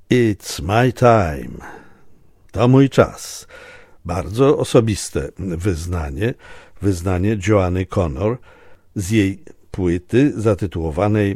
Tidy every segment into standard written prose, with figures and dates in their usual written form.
It's my time. To mój czas. Bardzo osobiste wyznanie Joanny Connor z jej płyty zatytułowanej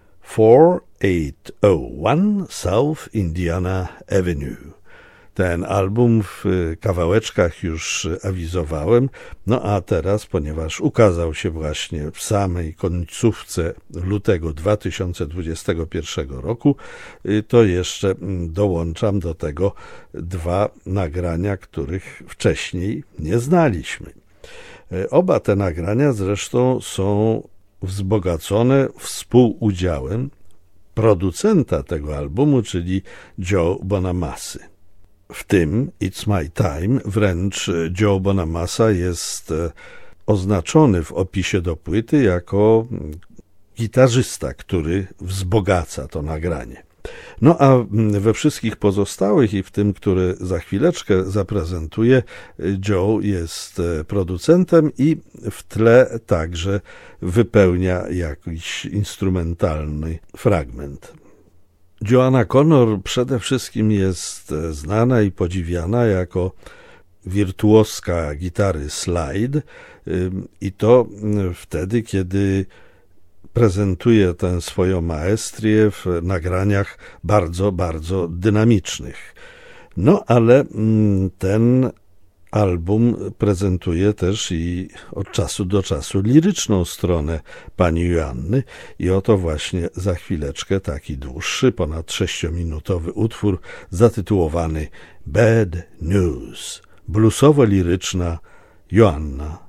4801 South Indiana Avenue. Ten album w kawałeczkach już awizowałem, no a teraz, ponieważ ukazał się właśnie w samej końcówce lutego 2021 roku, to jeszcze dołączam do tego dwa nagrania, których wcześniej nie znaliśmy. Oba te nagrania zresztą są wzbogacone współudziałem producenta tego albumu, czyli Joe Bonamassy. W tym It's My Time wręcz Joe Bonamassa jest oznaczony w opisie do płyty jako gitarzysta, który wzbogaca to nagranie. No a we wszystkich pozostałych i w tym, który za chwileczkę zaprezentuję, Joe jest producentem i w tle także wypełnia jakiś instrumentalny fragment. Joanna Connor przede wszystkim jest znana i podziwiana jako wirtuoska gitary slide i to wtedy, kiedy prezentuje tę swoją maestrię w nagraniach bardzo, bardzo dynamicznych. No ale ten album prezentuje też i od czasu do czasu liryczną stronę pani Joanny i oto właśnie za chwileczkę taki dłuższy, ponad 6-minutowy utwór zatytułowany Bad News. Bluesowo-liryczna Joanna